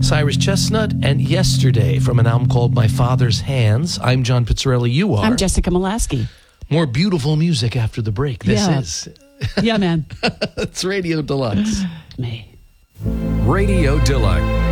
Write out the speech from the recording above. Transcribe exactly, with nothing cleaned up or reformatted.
Cyrus Chestnut, and Yesterday from an album called My Father's Hands. I'm John Pizzarelli. You are. I'm Jessica Molaski. More beautiful music after the break. This Yeah. is. Yeah, man. It's Radio Deluxe. Me. Radio Deluxe.